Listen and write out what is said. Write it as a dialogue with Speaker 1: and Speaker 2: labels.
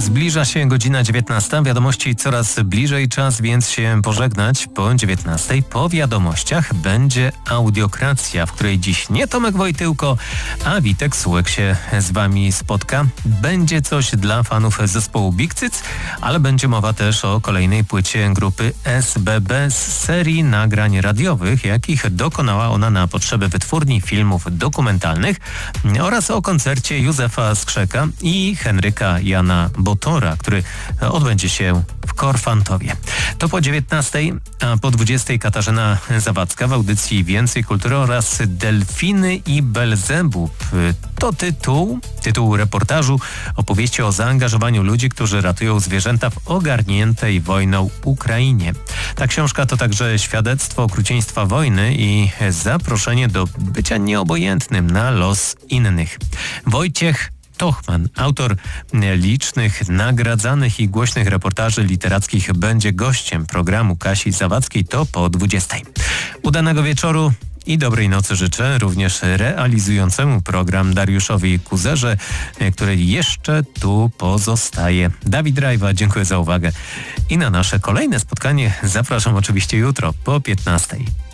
Speaker 1: Zbliża się godzina 19. Wiadomości coraz bliżej, czas więc się pożegnać. Po 19. po wiadomościach będzie audiokracja, w której dziś nie Tomek Wojtyłko, a Witek Sułek się z Wami spotka. Będzie coś dla fanów zespołu Big Cyc, ale będzie mowa też o kolejnej płycie grupy SBB z serii nagrań radiowych, jakich dokonała ona na potrzeby wytwórni filmów dokumentalnych, oraz o koncercie Józefa Skrzeka i Henryka Jana Botora, który odbędzie się w Korfantowie. To po 19, a po 20 Katarzyna Zawadzka w audycji Więcej Kultury oraz Delfiny i Belzebub. To tytuł reportażu, opowieści o zaangażowaniu ludzi, którzy ratują zwierzęta w ogarniętej wojną Ukrainie. Ta książka to także świadectwo okrucieństwa wojny i zaproszenie do bycia nieobojętnym na los innych. Wojciech Tochman, autor licznych nagradzanych i głośnych reportaży literackich, będzie gościem programu Kasi Zawadzkiej. To po 20. Udanego wieczoru i dobrej nocy życzę również realizującemu program Dariuszowi Kuzerze, który jeszcze tu pozostaje. Dawid Rajwa, dziękuję za uwagę i na nasze kolejne spotkanie zapraszam oczywiście jutro po 15.